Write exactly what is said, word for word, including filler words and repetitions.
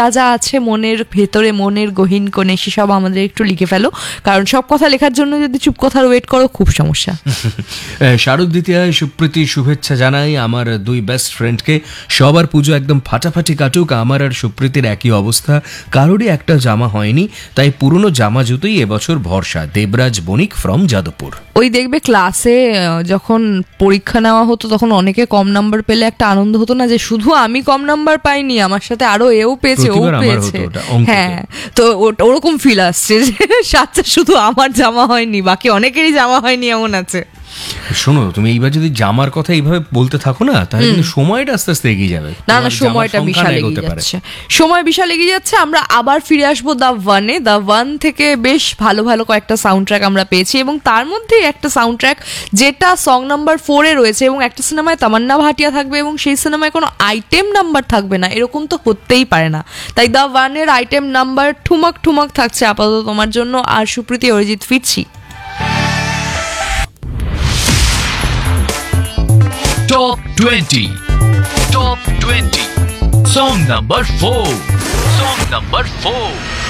যা যা আছে মনের ভেতরে, মনের গহীন কোণে, সেসব আমাদের একটু লিখে ফেলো, কারণ সব কথা লেখার জন্য যদি চুপ কথার ওয়েট করো খুব সমস্যা। শারদদ্বিতীয়ায় সুপ্রীতি শুভেচ্ছা জানাই আমার দুই বেস্ট ফ্রেন্ডকে। সবার পুজো একদম ফাটাফাটি কাটুক। আমার আর সুপ্রীতির একই অবস্থা, কারোরই একটা জামা হয়নি, তাই পুরনো জামা জুতোই এবছর ভরসা। দেবরাজ বণিক ফ্রম যাদবপুর। ওই দেখবে ক্লাসে যখন পরীক্ষা নেওয়া হতো তখন অনেকে কম নাম্বার পেলে একটা আনন্দ হতো না, যে শুধু আমি কম নাম্বার পাইনি, আমার সাথে আরো এও পেয়েছে, ও পেয়েছে। হ্যাঁ, তো ওরকম ফিল আসছে যে সাথে শুধু আমার জামা হয়নি, বাকি অনেকেরই জামা হয়নি, এমন আছে। শোনো, তুমি এইবার যদি জামার কথা এইভাবে বলতে থাকো না, তাহলে কিন্তু সময়টা আস্তে আস্তে এগিয়ে যাবে। না না, সময়টা বিশাল এগিয়ে যাচ্ছে, সময় বিশাল এগিয়ে যাচ্ছে। আমরা আবার ফিরে আসবো দ্য ওয়ানে। দ্য ওয়ান থেকে বেশ ভালো ভালো কয়েকটা সাউন্ড ট্র্যাক আমরা পেয়েছি, এবং তার মধ্যে একটা সাউন্ড ট্র্যাক যেটা সং নাম্বার ফোরে রয়েছে, এবং একটা সিনেমায় তামান্না ভাটিয়া থাকবে এবং সেই সিনেমায় কোনো আইটেম নাম্বার থাকবে না, এরকম তো হতেই পারে না। তাই দ্য ওয়ানের আইটেম নাম্বার ঠুমক ঠুমক থাকছে আপাতত তোমার জন্য। আর সুপ্রীতি, অরিজিৎ ফিরছি। Top twenty. Top twenty. Song number four. Song number four.